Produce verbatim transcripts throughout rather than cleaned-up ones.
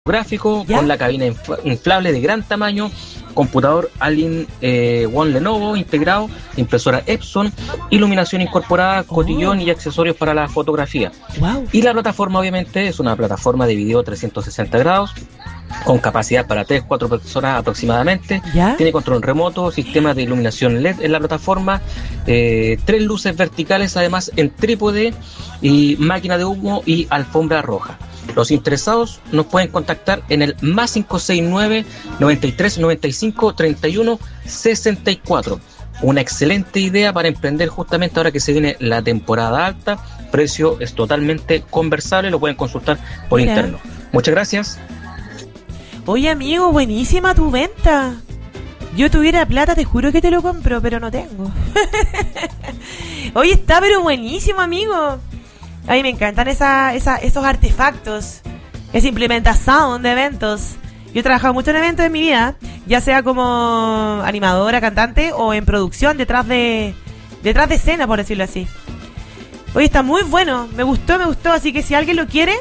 gráfico, ¿Ya? con la cabina infla- inflable de gran tamaño, computador Allen eh, One Lenovo integrado, impresora Epson, iluminación incorporada, cotillón Oh. y accesorios para la fotografía. Wow. Y la plataforma obviamente es una plataforma de video trescientos sesenta grados, con capacidad para tres cuatro personas aproximadamente. ¿Ya? Tiene control remoto, sistemas de iluminación L E D en la plataforma, eh, tres luces verticales además en trípode y máquina de humo y alfombra roja. Los interesados nos pueden contactar en el más cinco seis nueve, noventa y tres, noventa y cinco, treinta y uno, sesenta y cuatro. Una excelente idea para emprender justamente ahora que se viene la temporada alta. Precio es totalmente conversable, lo pueden consultar por Mira. interno. Muchas gracias. Oye, amigo, buenísima tu venta. Yo tuviera plata, te juro que te lo compro, pero no tengo. Oye, está pero buenísimo, amigo. A mí me encantan esa, esa, esos artefactos, esa implementación de eventos. Yo he trabajado mucho en eventos en mi vida, ya sea como animadora, cantante o en producción, detrás de detrás de escena, por decirlo así. Oye, está muy bueno, me gustó, me gustó, así que si alguien lo quiere,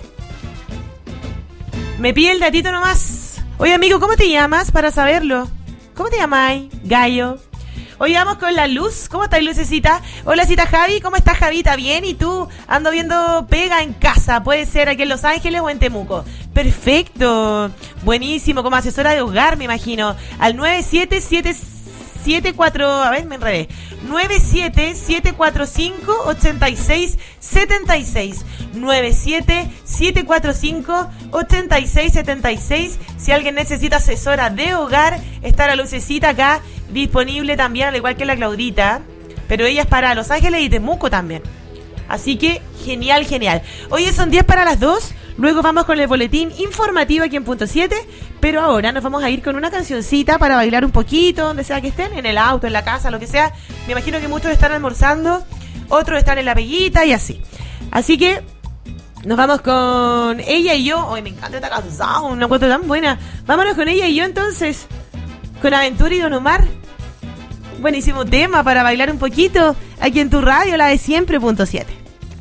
me pide el datito nomás. Oye, amigo, ¿cómo te llamas para saberlo? ¿Cómo te llamáis? Gallo. Hoy vamos con la Luz. ¿Cómo estás, Lucecita? Hola, cita Javi. ¿Cómo estás, Javita? ¿Bien? ¿Y tú? Ando viendo pega en casa. Puede ser aquí en Los Ángeles o en Temuco. Perfecto. Buenísimo. Como asesora de hogar, me imagino. Al nueve siete siete siete cuatro... A ver, me enredé. nueve siete siete cuatro cinco, ocho seis siete seis. nueve siete siete cuatro cinco, ocho seis siete seis. Si alguien necesita asesora de hogar, está la Lucecita acá disponible también, al igual que la Claudita, pero ella es para Los Ángeles y Temuco también. Así que genial, genial. Hoy son diez para las dos. Luego vamos con el boletín informativo aquí en Punto siete. Pero ahora nos vamos a ir con una cancioncita para bailar un poquito, donde sea que estén, en el auto, en la casa, lo que sea. Me imagino que muchos están almorzando, otros están en la peguita y así. Así que nos vamos con Ella y Yo. Hoy me encanta esta canción, una cuota tan buena. Vámonos con Ella y Yo entonces, con Aventura y Don Omar. Buenísimo tema para bailar un poquito aquí en tu radio, la de siempre, Punto siete.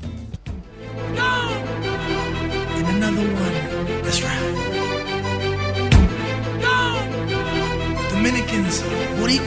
And another one. That's right. Dominicans, Boricua.